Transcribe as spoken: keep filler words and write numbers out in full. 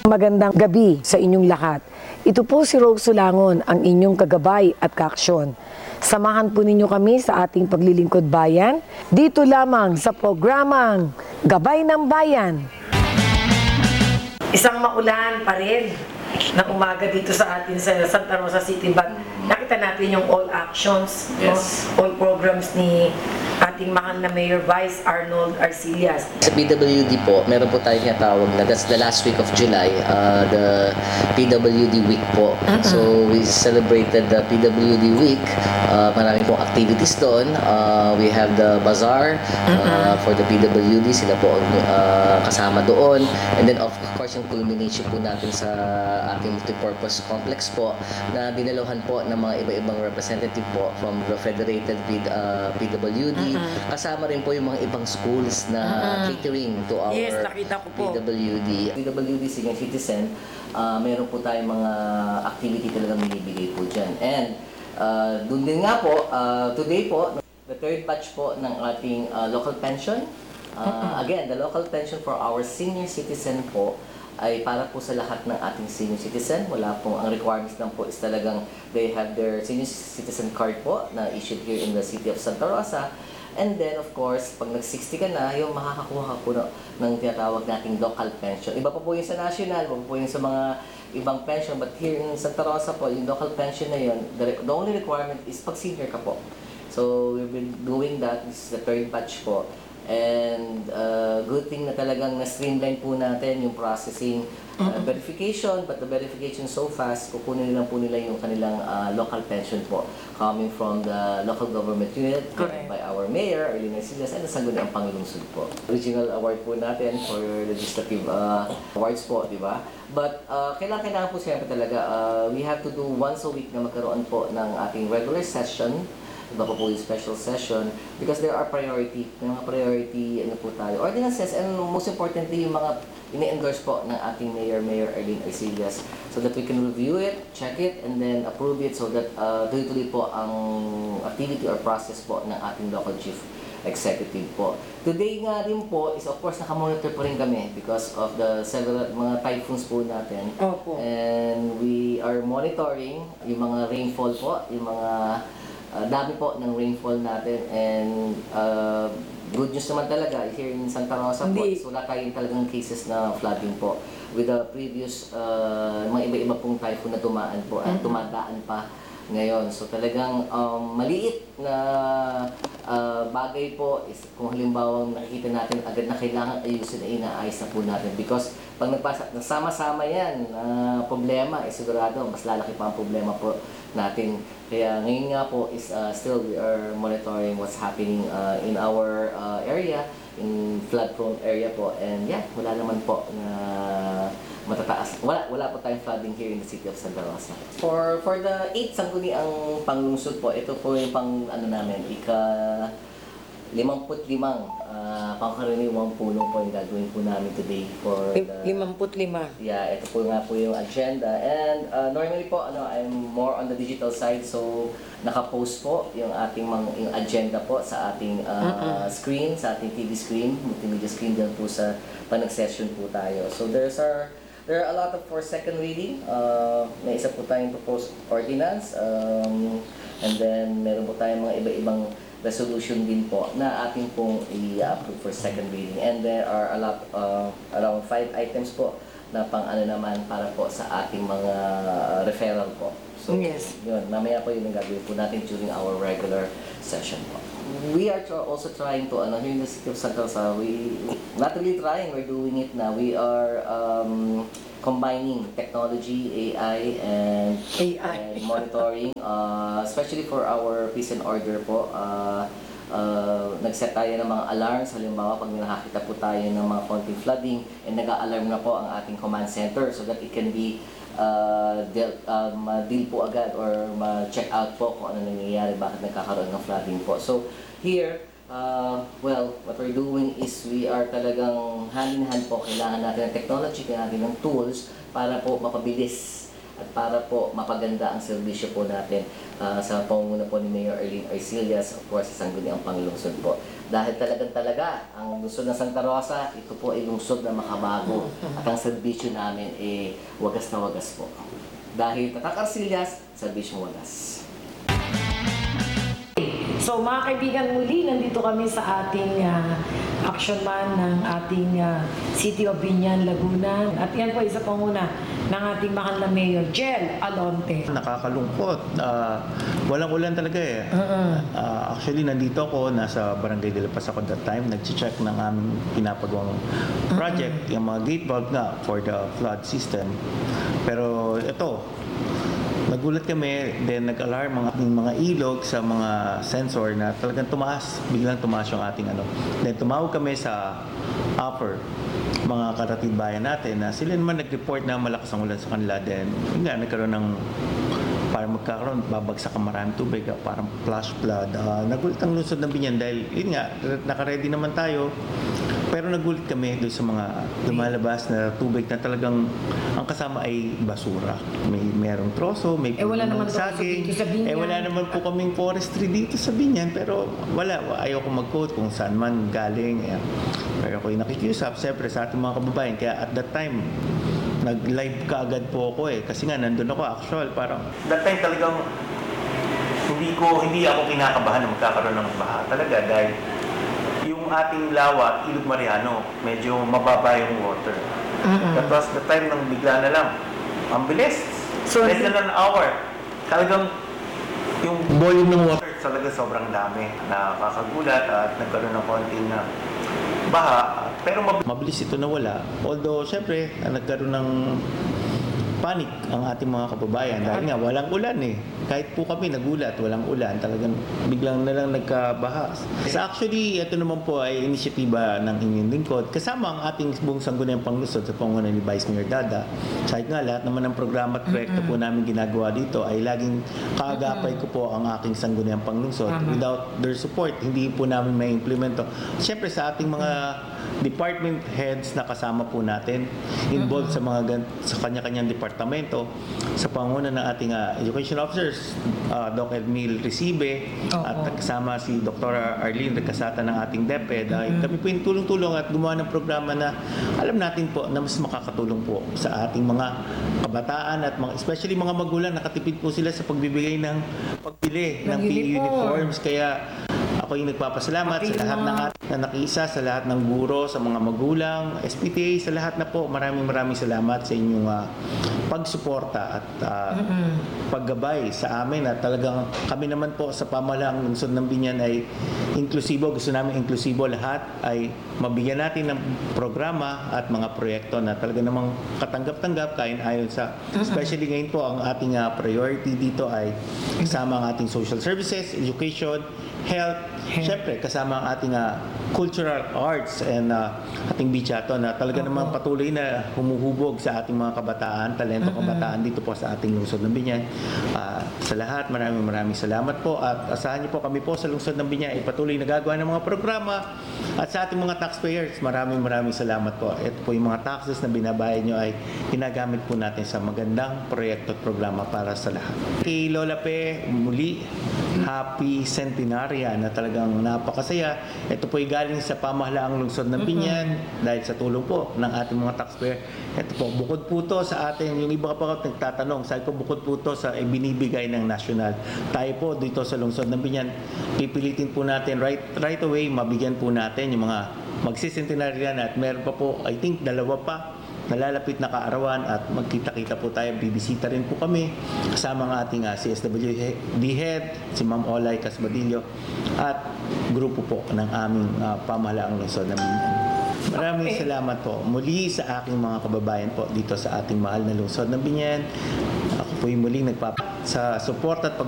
Magandang gabi sa inyong lahat. Ito po si Rose Sulangon, ang inyong kagabay at kaaksyon. Samahan po ninyo kami sa ating paglilingkod bayan, dito lamang sa programang Gabay ng Bayan. Isang maulan pa rin ng umaga dito sa atin sa Santa Rosa City, but nakita natin yung all actions, Yes. no? All programs ni ating mahal na Mayor Vice Arnold Arcillas. Sa P W D po, meron po tayong tinatawag na that's the last week of July, uh, the P W D week po. Uh-uh. So we celebrated the P W D week. Uh, marami pong activities doon. Uh, we have the bazaar uh, Uh-uh. for the P W D. Sila po ang uh, kasama doon. And then of course yung culmination po natin sa ating multipurpose complex po na dinaluhan po ng mga iba-ibang representative po from the Federated P, uh, P W D. Uh-uh. Kasama rin po yung mga ibang schools na Uh-uh. catering to our Yes, nakita ko po. P W D. P W D Senior Citizen, uh, meron po tayong mga activity talagang binibigay po dyan. And uh, dun din nga po, uh, today po, the third batch po ng ating uh, local pension. Uh, again, the local pension for our senior citizen po ay para po sa lahat ng ating senior citizen. Wala pong, ang requirements lang po is talagang they have their senior citizen card po na issued here in the city of Santa Rosa. And then, of course, pag nag-sixty ka na, yung makakakuha ka po na, ng tinatawag nating local pension. Iba pa po yung sa national, iba pa po yung sa mga ibang pension. But here in Santa Rosa po, yung local pension na yun, the, the only requirement is pag senior ka po. So, we've been doing that. This is the third batch po. And uh, good thing na talagang na-streamline po natin yung processing uh, verification, but the verification so fast, kukunin lang po nila yung kanilang uh, local pension po coming from the local government unit. Correct. By our mayor, Arlene Arcillas, and sa ang Pangulungsod po. Original award po natin for legislative uh, awards po, di ba? But uh, kailangan, kailangan po siyempre talaga, uh, we have to do once a week na magkaroon po ng ating regular session. Iba pa po yung special session because there are priority, may mga priority ano po tayo, ordinances, and most importantly yung mga ini-endorse po ng ating Mayor, Mayor Arlene Arcillas, so that we can review it, check it, and then approve it so that uh, tuloy-tuloy po ang activity or process po ng ating local chief executive po. Today nga rin po is of course nakamonitor po rin kami because of the several mga typhoons po natin. Opo. And we are monitoring yung mga rainfall po, yung mga Uh, dami po ng rainfall natin, and uh, good news naman talaga here in Santa Rosa po Hindi. is wala tayong talagang cases na flooding po with the previous uh, mga iba-iba pong typhoon na tumaan po at tumadaan pa ngayon. So talagang um, maliit na uh, bagay po is kung halimbawa nakikita natin agad na kailangan ayusin ay inaayos na po natin because pag nagpasa, nagsama-sama yan na uh, problema, eh sigurado mas lalaki pa ang problema po natin. Kaya ngayon nga po is uh, still we are monitoring what's happening uh, in our uh, area, in flood-prone area po. And yeah, wala naman po na matataas. Wala, wala po tayong flooding here in the city of Santa Rosa. For for the eighth sangguniang panglungsod po, ito po yung pang ano namin, ika limamput limang uh, pangkaraniwang pulong po yung gagawin po namin today for the... Limamput lima. Yeah, ito po nga po yung agenda. And uh, normally po, ano, I'm more on the digital side, so naka-post po yung ating mga, yung agenda po sa ating uh, Uh-uh. screen, sa ating T V screen, multimedia screen din po sa panag-session po tayo. So there's our, there are a lot of for second reading. Uh, may isa po tayong proposed ordinance. Um, and then meron po tayong mga iba-ibang resolution din po na ating pong i-approve for second reading. And there are a lot, uh, around five items po na pang ano naman para po sa ating mga referral po. So, Yes. yun, mamaya po yun ang gagawin po natin during our regular session po. We are tr- also trying to, ano, here in the city of Santa Rosa, we, not really trying, we're doing it now. We are um, combining technology, A I, and, A I. and monitoring, uh, especially for our peace and order po. Uh, uh, nag-set tayo ng mga alarms, halimbawa pag nakakita po tayo ng mga konting flooding, and nag-a-alarm na po ang ating command center so that it can be uh, deal, uh, ma-deal po agad or ma-check out po kung ano nangyayari, bakit nagkakaroon ng flooding po. So here, Uh, well, what we're doing is we are talagang hand in hand po. Kailangan natin ng technology, kailangan natin ng tools para po mapabilis at para po mapaganda ang serbisyo po natin ah, sa pangunguna po ni Mayor Arlene Arcillas, of course, sa Sangguniang Panglungsod po. Dahil talagang talaga, ang lungsod ng Santa Rosa, ito po ay lungsod na makabago at ang serbisyo namin ay wagas na wagas po. Dahil Tatak Arcillas, serbisyong wagas. So mga kaibigan, muli nandito kami sa ating uh, action man ng ating uh, City of Biñan, Laguna. At yan po isa panguna ng ating mahal na Mayor, Jel Alonte. Nakakalungkot. Ah, walang ulan talaga eh. Uh-uh. Ah, actually, nandito ako, nasa Barangay de la Paz ako that time. Nag-check ng aming pinapagawang project, yung mga gate valve nga for the flood system. Pero ito, nagulat kami, then nag-alarm ang ating mga ilog sa mga sensor na talagang tumaas, biglang tumaas yung ating ano. Then tumawag kami sa upper, mga karatid bayan natin na sila naman nag-report na malakas ang ulan sa kanila. Then, yun nga, nagkaroon ng parang magkakaroon, babagsak ang maraming tubig, ah, parang flash flood. Uh, nagulat ang lungsod ng Biñan dahil, yun nga, nakaready naman tayo. Pero nagulat kami doon sa mga lumalabas na tubig na talagang ang kasama ay basura. May merong troso, may Eh, wala naman punong troso dito sa Biñan. Eh wala naman po kaming forestry dito sa Biñan, pero wala, ayaw ko mag-quote kung saan man galing. Eh. Pero ako yung nakikiusap, siyempre sa ating mga kababayan. Kaya at that time, nag-live ka agad po ako eh. Kasi nga nandun ako actual, parang that time talagang hindi ko, hindi ako kinakabahan na magkakaroon ng baha talaga dahil yung ating lawa, Ilog Mariano, medyo mababa yung water. Uh-uh. That was the time nang bigla na lang. Ang bilis. So, Less than an hour. Talagang yung volume ng water talaga sobrang dami. Nakakagulat at nagkaroon ng konting na baha. Pero mab- mabilis ito nawala. Although, syempre, nagkaroon ng panic ang ating mga kababayan dahil nga walang ulan eh. Kahit po kami nagulat, walang ulan, talagang biglang na lang nagkabaha. So actually, ito naman po ay inisyatiba ng inyong lingkod kasama ang ating buong Sangguniang Panglungsod sa pangunan ni Vice Mayor Dada. Kahit nga lahat naman ng programa at proyekto po namin ginagawa dito ay laging kaagapay ko po ang aking Sangguniang Panglungsod. Without their support, hindi po namin may implemento. Siyempre sa ating mga department heads na kasama po natin involved sa mga gan- sa kanya-kanyang departamento sa panguna ng ating uh, education officers, uh, Doc Edmil Recibe Oo. at kasama si Doctor Arlene Recasata ng ating DepEd. Uh, Kami po yung tulong-tulong at gumawa ng programa na alam natin po na mas makakatulong po sa ating mga kabataan at mga, especially mga magulang, nakatipid po sila sa pagbibigay ng pagbili ng, Ng P E uniform. uniforms. Kaya ako yung nagpapasalamat Pati sa lahat mga- ng ating na nakiisa, sa lahat ng guro, sa mga magulang, S P T A, sa lahat na po. Maraming maraming salamat sa inyong uh, pagsuporta at uh, paggabay sa amin. At talagang kami naman po sa pamahalaang lungsod ng Biñan ay inklusibo. Gusto namin inklusibo lahat ay mabigyan natin ng programa at mga proyekto na talaga namang katanggap-tanggap kain ayon sa, especially ngayon po ang ating uh, priority dito ay kasama ang ating social services, education, health, syempre kasama ang ating uh, cultural arts and uh, ating bichato na talaga namang patuloy na humuhubog sa ating mga kabataan, talento kabataan dito po sa ating lungsod ng Biñan. Uh, sa lahat, maraming maraming salamat po at asahan niyo po kami po sa lungsod ng Biñan ay patuloy nagagawa ng mga programa at sa ating mga taxpayers, maraming maraming salamat po. Ito po yung mga taxes na binabayad niyo ay ginagamit po natin sa magandang proyekto at programa para sa lahat. Kay Lola Pe, muli, happy centenaria na talagang napakasaya. Ito po ay galing sa pamahalaang lungsod ng Biñan dahil sa tulong po ng ating mga taxpayer. Ito po, bukod po to sa ating, yung iba pa nagtatanong, sabi ko bukod po to sa ibinibigay ng national. Tayo po dito sa lungsod ng Biñan, pipilitin po natin right, right away, mabigyan po natin yung mga magsisentenarya na at meron pa po, I think dalawa pa nalalapit na kaarawan at magkita-kita po tayo, bibisita rin po kami kasama ng ating uh, C S W D head, si Ma'am Olay Casbadillo at grupo po ng aming uh, pamahalaang lungsod ng Biñan. Maraming Okay. salamat po muli sa aking mga kababayan po dito sa ating mahal na lungsod ng Biñan. Ako po yung muling nagpapa sa support at pag